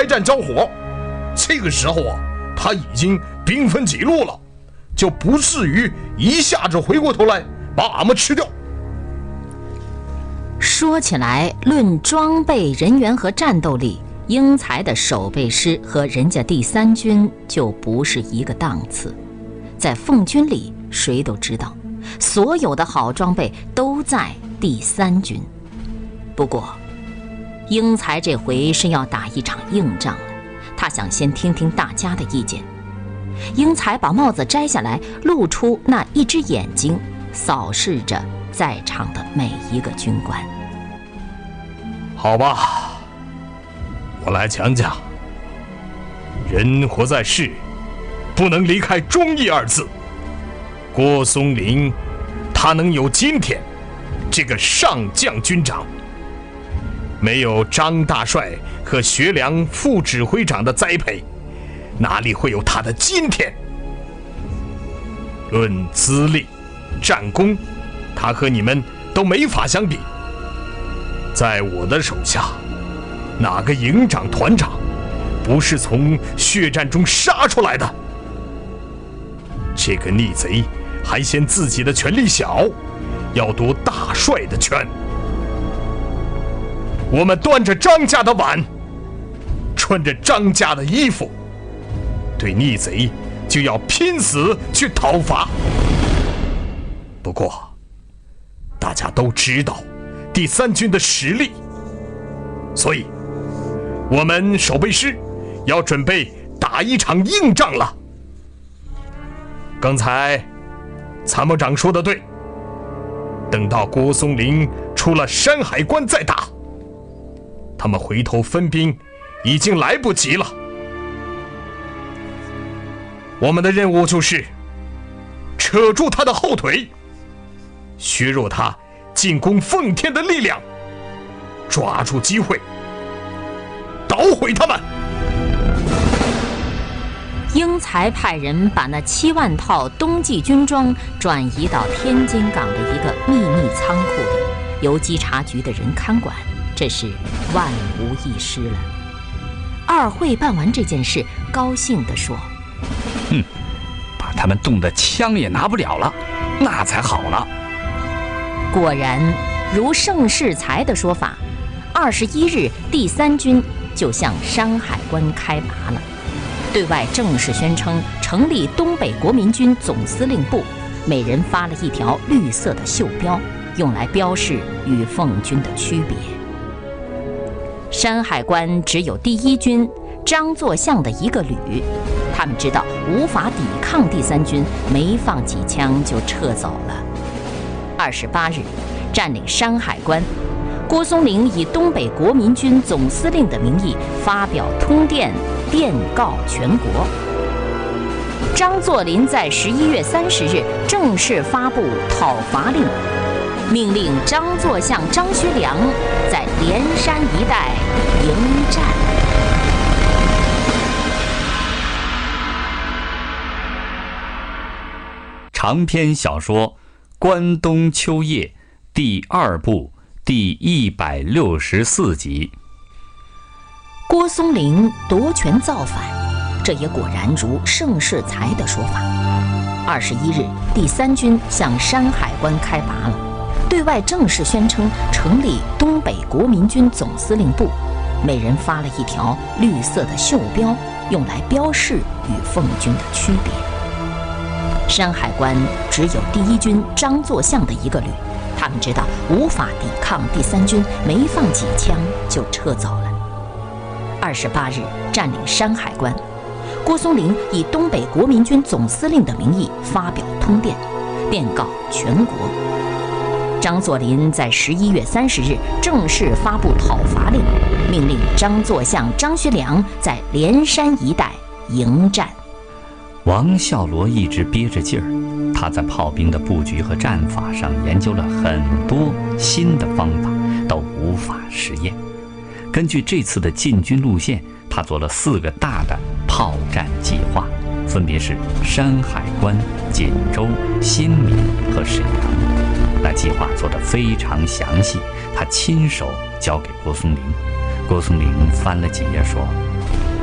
战交火，这个时候啊，他已经兵分几路了，就不至于一下子回过头来把俺们吃掉。 说起来，论装备、人员和战斗力，英才的守备师和人家第三军就不是一个档次。在奉军里，谁都知道，所有的好装备都在第三军。不过，英才这回是要打一场硬仗了，他想先听听大家的意见。英才把帽子摘下来，露出那一只眼睛，扫视着在场的每一个军官。 好吧，我来讲讲，人活在世，不能离开忠义二字。郭松龄，他能有今天这个上将军长，没有张大帅和学良副指挥长的栽培，哪里会有他的今天？论资历、战功，他和你们都没法相比。在我的手下，哪个营长、团长不是从血战中杀出来的？这个逆贼还嫌自己的权力小，要夺大帅的权。我们端着张家的碗，穿着张家的衣服，对逆贼就要拼死去讨伐。不过，大家都知道第三军的实力，所以我们守备师要准备打一场硬仗了。刚才参谋长说的对，等到郭松龄出了山海关再打，他们回头分兵已经来不及了。我们的任务就是扯住他的后腿，削弱他进攻奉天的力量，抓住机会捣毁他们。 英才派人把那7万套冬季军装转移到天津港的一个秘密仓库里，由稽查局的人看管，这是万无一失了。二会办完这件事，高兴地说： 把他们冻得枪也拿不了了，那才好呢。 果然，如盛世才的说法，21日第三军就向山海关开拔了，对外正式宣称成立东北国民军总司令部，每人发了一条绿色的袖标，用来标示与奉军的区别。山海关只有第一军张作相的一个旅，他们知道无法抵抗第三军，没放几枪就撤走了。28日，占领山海关，郭松龄以东北国民军总司令的名义发表通电，电告全国。张作霖在11月30日正式发布讨伐令，命令张作相、张学良在连山一带迎战。 长篇小说《关东秋夜》第2部第164集。 郭松龄夺权造反，这也果然如盛世才的说法。21日，第三军向山海关开拔了，对外正式宣称成立东北国民军总司令部，每人发了一条绿色的袖标，用来标示与奉军的区别。山海关只有第一军张作相的一个旅，他们知道无法抵抗第三军，没放几枪就撤走了。28日占领山海关，郭松龄以东北国民军总司令的名义发表通电，电告全国。张作霖在11月30日正式发布讨伐令，命令张作相、张学良在连山一带迎战。 王孝罗一直憋着劲儿，他在炮兵的布局和战法上研究了很多新的方法，都无法实验。根据这次的进军路线，他做了4个大的炮战计划，分别是山海关、锦州、新民和沈阳。那计划做得非常详细，他亲手交给郭松龄。郭松龄翻了几页说：